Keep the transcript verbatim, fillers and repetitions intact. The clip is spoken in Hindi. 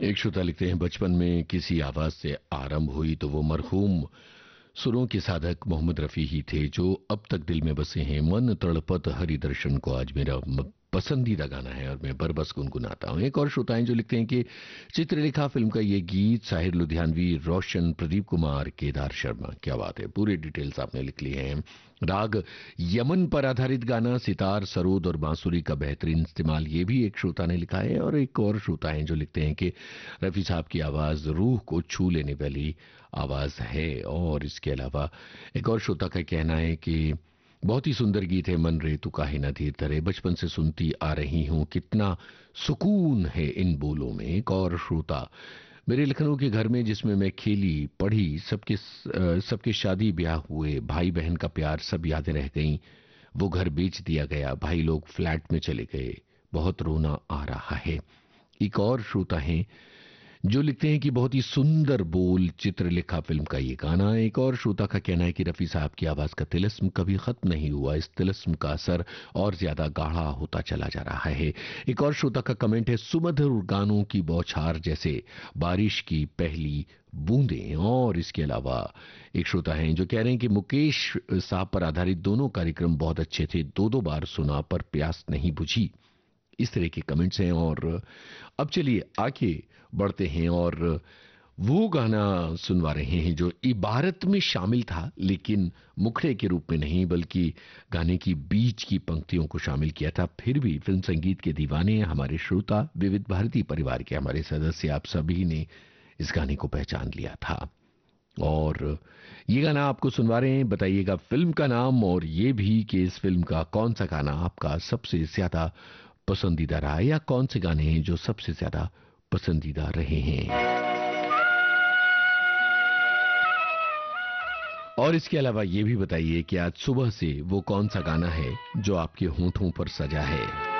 एक श्रोता लिखते हैं, बचपन में किसी आवाज से आरंभ हुई तो वो मरहूम सुरों के साधक मोहम्मद रफी ही थे, जो अब तक दिल में बसे हैं। मन तड़पत हरि दर्शन को आज मेरा म- पसंदीदा गाना है और मैं बरबस गुनगुनाता हूं। एक और श्रोता हैं जो लिखते हैं कि चित्रलेखा फिल्म का ये गीत साहिर लुधियानवी, रोशन, प्रदीप कुमार, केदार शर्मा, क्या बात है, पूरे डिटेल्स आपने लिख लिए हैं। राग यमन पर आधारित गाना, सितार, सरोद और बांसुरी का बेहतरीन इस्तेमाल, ये भी एक श्रोता ने लिखा है। और एक और श्रोता हैं जो लिखते हैं कि रफी साहब की आवाज रूह को छू लेने वाली आवाज है। और इसके अलावा एक और श्रोता का कहना है कि बहुत ही सुंदर गीत है, मन रे तू काहे ना धीर धरे, बचपन से सुनती आ रही हूं, कितना सुकून है इन बोलों में। एक और श्रोता, मेरे लखनऊ के घर में जिसमें मैं खेली पढ़ी, सबके अ, सबके शादी ब्याह हुए, भाई बहन का प्यार, सब यादें रह गईं। वो घर बेच दिया गया, भाई लोग फ्लैट में चले गए, बहुत रोना आ रहा है। एक और श्रोता हैं जो लिखते हैं कि बहुत ही सुंदर बोल, चित्रलेखा फिल्म का ये गाना। एक और श्रोता का कहना है कि रफी साहब की आवाज का तिलिस्म कभी खत्म नहीं हुआ, इस तिलिस्म का असर और ज्यादा गाढ़ा होता चला जा रहा है। एक और श्रोता का कमेंट है, सुमधुर गानों की बौछार जैसे बारिश की पहली बूंदें। और इसके अलावा एक श्रोता हैं जो कह रहे हैं कि मुकेश साहब पर आधारित दोनों कार्यक्रम बहुत अच्छे थे, दो दो बार सुना पर प्यास नहीं बुझी। इस तरह के कमेंट्स हैं। और अब चलिए आगे बढ़ते हैं और वो गाना सुनवा रहे हैं जो इबारत में शामिल था, लेकिन मुखड़े के रूप में नहीं, बल्कि गाने की बीच की पंक्तियों को शामिल किया था। फिर भी फिल्म संगीत के दीवाने, हमारे श्रोता, विविध भारती परिवार के हमारे सदस्य, आप सभी ने इस गाने को पहचान लिया था। और ये गाना आपको सुनवा रहे हैं, बताइएगा फिल्म का नाम और ये भी कि इस फिल्म का कौन सा गाना आपका सबसे ज्यादा पसंदीदा रहा, या कौन से गाने हैं जो सबसे ज्यादा पसंदीदा रहे हैं। और इसके अलावा ये भी बताइए कि आज सुबह से वो कौन सा गाना है जो आपके होंठों पर सजा है।